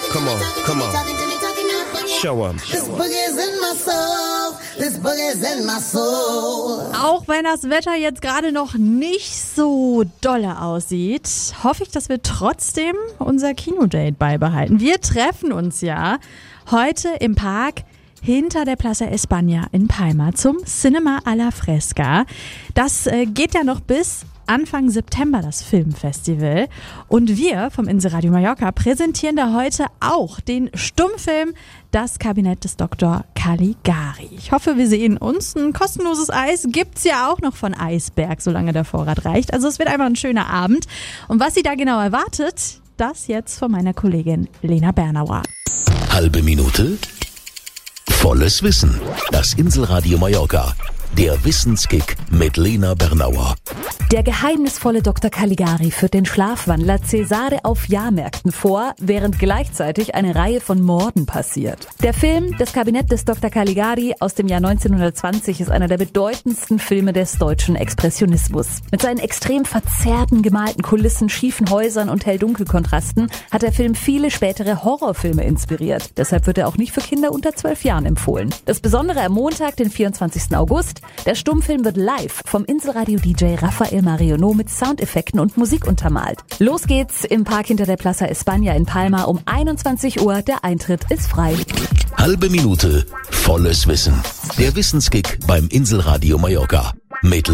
Come on. Show 'em. This boogie's in my soul. This boogie's in my soul. Auch wenn das Wetter jetzt gerade noch nicht so dolle aussieht, hoffe ich, dass wir trotzdem unser Kinodate beibehalten. Wir treffen uns ja heute im Park hinter der Plaza España in Palma zum Cinema a la Fresca. Das geht ja noch bis Anfang September, das Filmfestival. Und wir vom Inselradio Mallorca präsentieren da heute auch den Stummfilm Das Kabinett des Dr. Caligari. Ich hoffe, wir sehen uns. Ein kostenloses Eis gibt's ja auch noch von Eisberg, solange der Vorrat reicht. Also es wird einfach ein schöner Abend. Und was Sie da genau erwartet, das jetzt von meiner Kollegin Lena Bernauer. Halbe Minute, volles Wissen. Das Inselradio Mallorca. Der Wissenskick mit Lena Bernauer. Der geheimnisvolle Dr. Caligari führt den Schlafwandler Cesare auf Jahrmärkten vor, während gleichzeitig eine Reihe von Morden passiert. Der Film Das Kabinett des Dr. Caligari aus dem Jahr 1920 ist einer der bedeutendsten Filme des deutschen Expressionismus. Mit seinen extrem verzerrten gemalten Kulissen, schiefen Häusern und Hell-Dunkel-Kontrasten hat der Film viele spätere Horrorfilme inspiriert. Deshalb wird er auch nicht für Kinder unter 12 Jahren empfohlen. Das Besondere am Montag, den 24. August, der Stummfilm wird live vom Inselradio-DJ Rafael Marionneau mit Soundeffekten und Musik untermalt. Los geht's im Park hinter der Plaza España in Palma um 21 Uhr. Der Eintritt ist frei. Halbe Minute, volles Wissen. Der Wissenskick beim Inselradio Mallorca. Mit